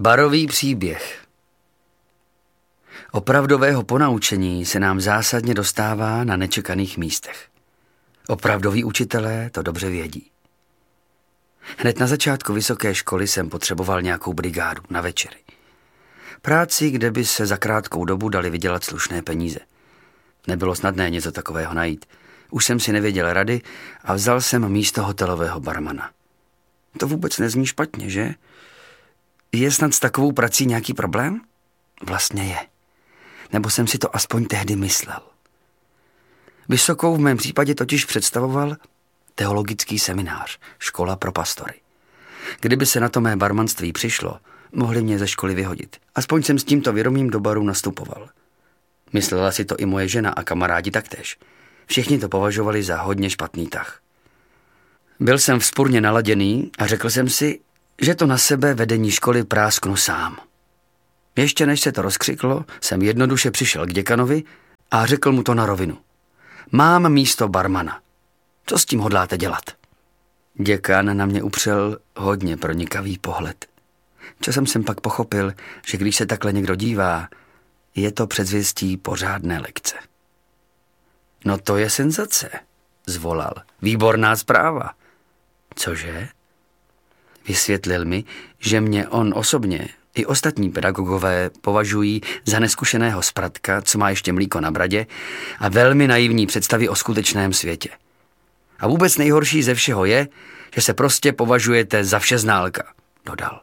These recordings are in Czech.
Barový příběh. Opravdového ponaučení se nám zásadně dostává na nečekaných místech. Opravdoví učitelé to dobře vědí. Hned na začátku vysoké školy jsem potřeboval nějakou brigádu na večery. Práci, kde by se za krátkou dobu dali vydělat slušné peníze. Nebylo snadné něco takového najít. Už jsem si nevěděl rady a vzal jsem místo hotelového barmana. To vůbec nezní špatně, že? Je snad s takovou prací nějaký problém? Vlastně je. Nebo jsem si to aspoň tehdy myslel. Vysokou v mém případě totiž představoval teologický seminář, škola pro pastory. Kdyby se na to mé barmanství přišlo, mohli mě ze školy vyhodit. Aspoň jsem s tímto vědomím do baru nastupoval. Myslela si to i moje žena a kamarádi taktéž. Všichni to považovali za hodně špatný tah. Byl jsem vzpurně naladěný a řekl jsem si, že to na sebe vedení školy prásknu sám. Ještě než se to rozkřiklo, jsem jednoduše přišel k děkanovi a řekl mu to na rovinu. Mám místo barmana. Co s tím hodláte dělat? Děkan na mě upřel hodně pronikavý pohled. Časem jsem pak pochopil, že když se takhle někdo dívá, je to předzvěstí pořádné lekce. No to je senzace, zvolal. Výborná zpráva. Cože? Vysvětlil mi, že mě on osobně i ostatní pedagogové považují za neskušeného spratka, co má ještě mlíko na bradě a velmi naivní představy o skutečném světě. A vůbec nejhorší ze všeho je, že se prostě považujete za všeználka, dodal.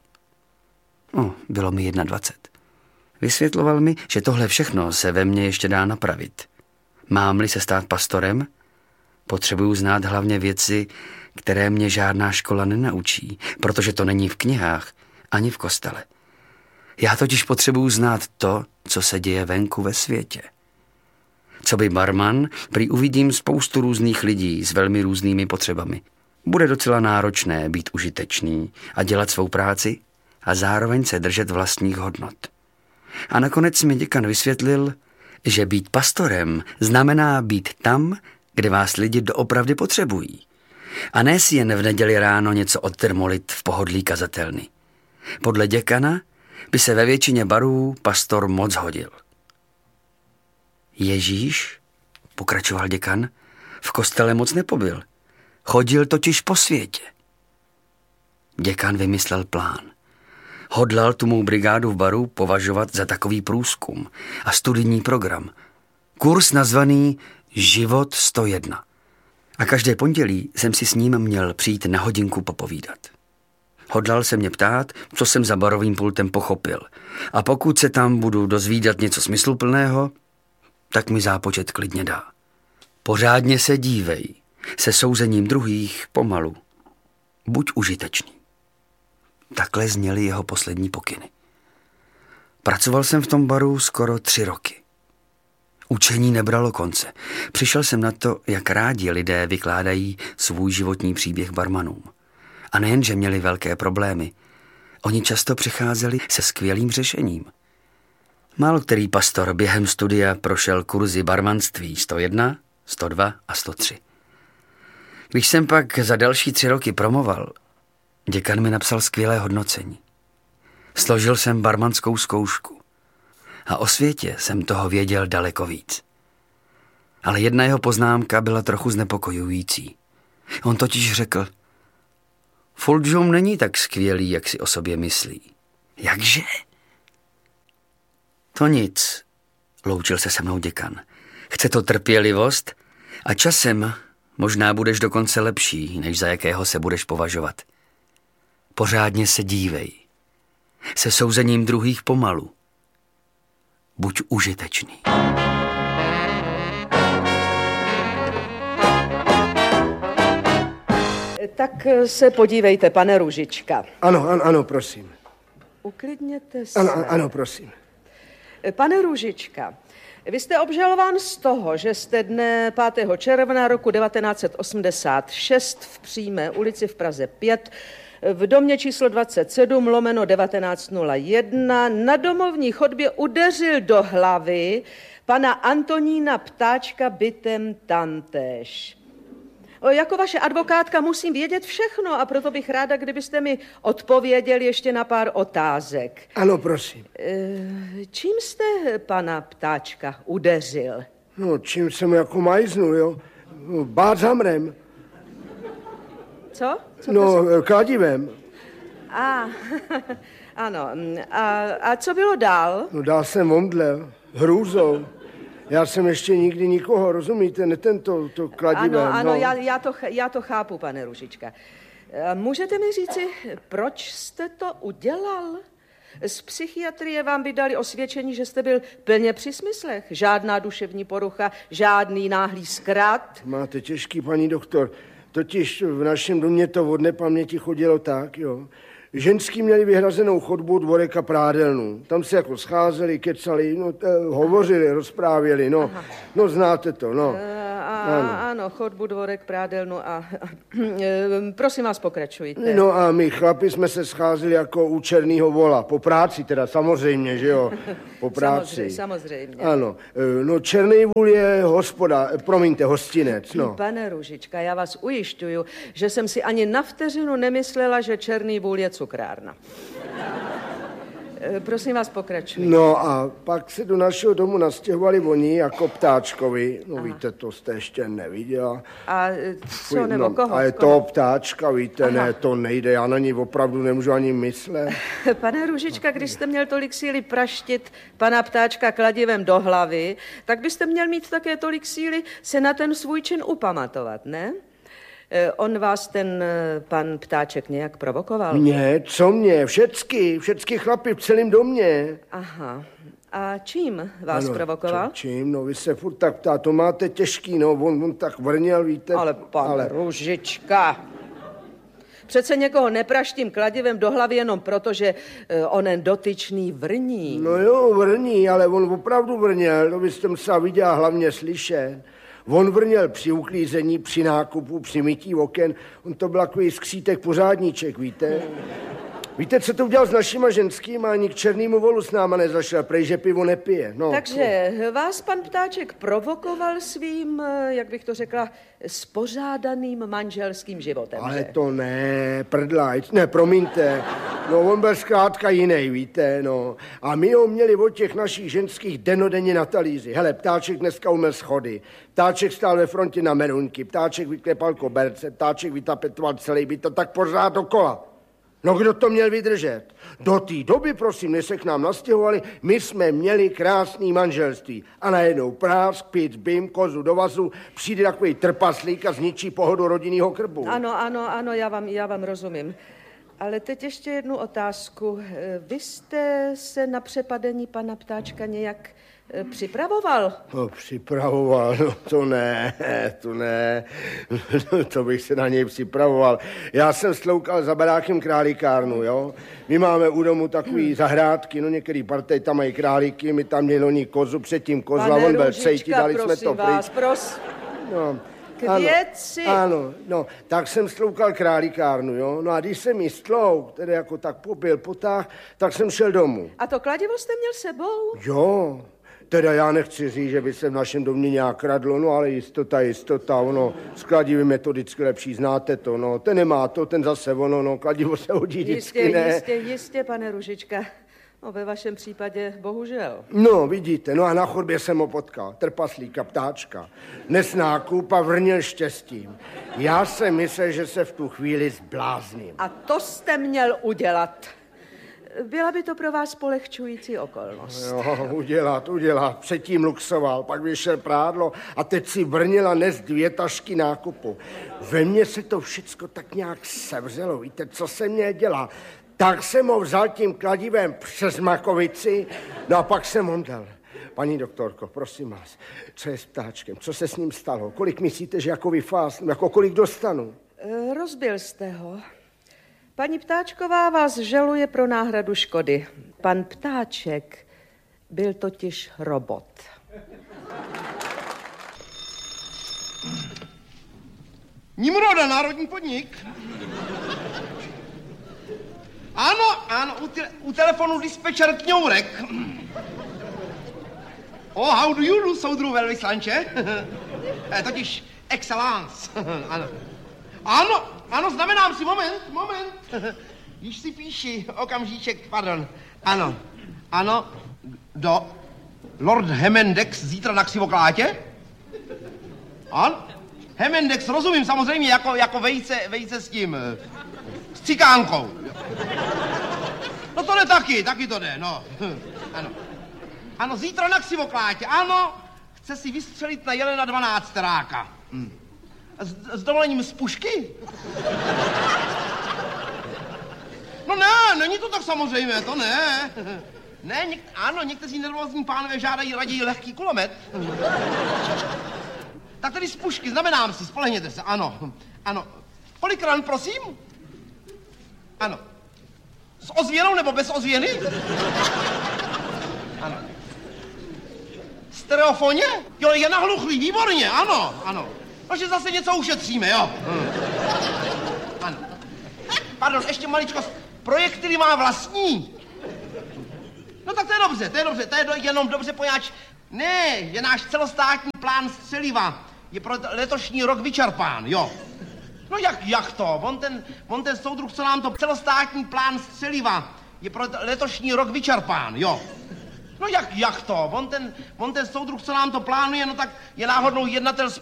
Bylo mi 21. Vysvětloval mi, že tohle všechno se ve mně ještě dá napravit. Mám-li se stát pastorem, potřebuju znát hlavně věci, které mě žádná škola nenaučí, protože to není v knihách ani v kostele. Já totiž potřebuju znát to, co se děje venku ve světě. Coby barman, prý uvidím spoustu různých lidí s velmi různými potřebami. Bude docela náročné být užitečný a dělat svou práci a zároveň se držet vlastních hodnot. A nakonec mi děkan vysvětlil, že být pastorem znamená být tam, kde vás lidi doopravdy potřebují. A ne si jen v neděli ráno něco odtermolit v pohodlí kazatelny. Podle děkana by se ve většině barů pastor moc hodil. Ježíš, pokračoval děkan, v kostele moc nepobyl. Chodil totiž po světě. Děkan vymyslel plán. Hodlal tu mou brigádu v baru považovat za takový průzkum a studijní program. Kurz nazvaný Život 101. A každé pondělí jsem si s ním měl přijít na hodinku popovídat. Hodlal se mě ptát, co jsem za barovým pultem pochopil. A pokud se tam budu dozvídat něco smysluplného, tak mi zápočet klidně dá. Pořádně se dívej, se souzením druhých pomalu. Buď užitečný. Takhle zněly jeho poslední pokyny. Pracoval jsem v tom baru skoro 3 roky. Učení nebralo konce. Přišel jsem na to, jak rádi lidé vykládají svůj životní příběh barmanům. A nejen, že měli velké problémy, oni často přicházeli se skvělým řešením. Málo který pastor během studia prošel kurzy barmanství 101, 102 a 103. Když jsem pak za další 3 roky promoval, děkan mi napsal skvělé hodnocení. Složil jsem barmanskou zkoušku a o světě jsem toho věděl daleko víc. Ale jedna jeho poznámka byla trochu znepokojující. On totiž řekl, Fulgium není tak skvělý, jak si o sobě myslí. Jakže? To nic, loučil se se mnou děkan. Chce to trpělivost a časem možná budeš dokonce lepší, než za jakého se budeš považovat. Pořádně se dívej. Se souzením druhých pomalu. Buď užitečný. Tak se podívejte, pane Růžička. Ano, prosím. Uklidněte se. Ano, prosím. Pane Růžička, vy jste obžalován z toho, že jste dne 5. června roku 1986 v Přímé ulici v Praze 5 v domě číslo 27/1901 na domovní chodbě udeřil do hlavy pana Antonína Ptáčka bytem tamtéž. Jako vaše advokátka musím vědět všechno a proto bych ráda, kdybyste mi odpověděl ještě na pár otázek. Ano, prosím. Čím jste pana Ptáčka udeřil? No, čím jsem jako majznu, jo? No, bát zamrem. Co? No, kladivem. Ano. A co bylo dál? No, dál jsem omdlel. Hrůzou. Já jsem ještě nikdy nikoho, rozumíte, to kladivem. Ano, no. já to chápu, pane Růžička. Můžete mi říci, proč jste to udělal? Z psychiatrie vám vydali osvědčení, že jste byl plně při smyslech. Žádná duševní porucha, žádný náhlý zkrat. Máte těžký, paní doktor. Totiž v našem domě to od nepaměti chodilo tak, jo. Ženský měli vyhrazenou chodbu, dvorek a prádelnu. Tam se jako scházeli, kecali, hovořili, rozprávěli, no. Aha. No, znáte to, no. Ano, chodbu, dvorek, prádelnu a prosím vás, pokračujte. No a my chlapi jsme se scházeli jako u černýho vola. Po práci teda, samozřejmě, že jo? Po práci. Samozřejmě. Ano. No, černý vůl je hostinec, no. Pane Růžička, já vás ujišťuju, že jsem si ani na vteřinu nemyslela, že černý vůl je cukrárna. Prosím vás, pokračujte. No a pak se do našeho domu nastěhovali oni jako Ptáčkovi. No, víte, to jste ještě neviděla. A co, nebo koho? A je to Ptáčka, víte, aha. Ne, to nejde, já na ní opravdu nemůžu ani myslet. Pane Růžička, když jste měl tolik síly praštit pana Ptáčka kladivem do hlavy, tak byste měl mít také tolik síly se na ten svůj čin upamatovat, ne? On vás ten pan Ptáček nějak provokoval? Mě? Co mě? Všecky chlapi v celém domě. Aha. A čím vás provokoval? Čím? No, vy se furt tak ptá, to máte těžký, no, on tak vrněl, víte. Ale pan Růžička, přece někoho nepraštím kladivem do hlavy jenom proto, že onen dotyčný vrní. No jo, vrní, ale on opravdu vrněl, to byste musel vidět a hlavně slyšet. On vrněl při uklízení, při nákupu, při mytí oken. On to byl takový skřítek pořádníček, víte? Víte, co to udělal s našima ženskýma? Ani k černému volu s náma nezašel, prej, že pivo nepije. No, takže vás pan Ptáček provokoval svým, jak bych to řekla, spořádaným manželským životem, ale že? To ne, prdlajc, ne, promiňte. No, on byl zkrátka jiný, víte, no. A my ho měli od těch našich ženských denodenně na talíři. Hele, Ptáček dneska umyl schody. Ptáček stál ve frontě na meruňky. Ptáček vyklepal koberce. Ptáček vytapetoval celý byt, to tak pořád dokola. No, kdo to měl vydržet? Do té doby, prosím, než se k nám nastěhovali, my jsme měli krásný manželství. A najednou prásk, pic, bim, kozu do vazu, přijde takový trpaslík a zničí pohodu rodinného krbu. Ano, já vám rozumím. Ale teď ještě jednu otázku. Vy jste se na přepadení pana Ptáčka nějak připravoval? No, připravoval, no to ne, to bych se na něj připravoval. Já jsem sloukal za barákem králíkárnu, jo. My máme u domu takový zahrádky, no některý partaj tam mají králíky, my tam měli oni kozu, předtím kozla, on byl cejti, dali jsme to pryč. No. K věci. Ano, no, tak jsem sloukal králíkárnu, jo. No a když jsem jí stlouk, tedy jako tak popil, potáh, tak jsem šel domů. A to kladivo jste měl sebou? Jo. Teda já nechci říct, že by se v našem domě nějak kradlo, no ale jistota, ono, s kladivem je to vždycky lepší, znáte to, no, ten nemá to, ten zase ono, no, kladivo se hodí vždycky, ne? Jistě, pane Růžička, no ve vašem případě bohužel. No, vidíte, no a na chodbě jsem ho potkal, trpaslíka Ptáčka, nes nákup a vrnil štěstím. Já jsem myslel, že se v tu chvíli zblázním. A to jste měl udělat. Byla by to pro vás polehčující okolnost. Jo, udělat. Předtím luxoval, pak vyšel prádlo a teď si vrnil a nes 2 tašky nákupu. Ve mně se to všecko tak nějak sevřelo, víte, co se mě dělá. Tak jsem ho vzal tím kladivem přes Makovici, no a pak jsem omdlel. Paní doktorko, prosím vás, co je s Ptáčkem? Co se s ním stalo? Kolik myslíte, že jako vyfásnu? Jako kolik dostanu? Rozbil jste ho. Paní Ptáčková vás žaluje pro náhradu škody. Pan Ptáček byl totiž robot. Nimroda, národní podnik. Ano, u telefonu dispečer Kňourek. Oh, how do you do, soudru velvyslanče? Totiž Excellence. Ano. Ano, ano, znamenám si, moment. Již si píši, okamžíček, pardon. Ano, ano, do Lord Hemendex zítra na Ksivoklátě? Ano, Hemendex, rozumím, samozřejmě, jako vejce s tím, s cikánkou. No to jde taky to jde, no. Ano. Ano, zítra na Ksivoklátě, ano, chce si vystřelit na jelena 12 teráka. S dovolením z pušky? No ne, není to tak samozřejmě, to ne. Ne, ano, někteří nervózní pánové žádají raději lehký kulomet. Tak tedy z pušky, znamenám si, spolehněte se, ano. Ano. Kolik ran, prosím? Ano. S ozvěnou nebo bez ozvěny? Ano. Stereofoně? Jo, je nahluchlý, výborně, ano. Takže zase něco ušetříme, jo. Ano. Pardon, ještě maličkost. Projektily má vlastní. No tak to je dobře, to je jenom dobře poněvadž. Ne, je náš celostátní plán střeliva. Je pro letošní rok vyčerpán, jo. No jak to? On ten soudruh, co nám to celostátní plán střeliva, je pro letošní rok vyčerpán, jo. No jak to? On ten soudruh, co nám to plánuje, no tak je náhodnou jednatel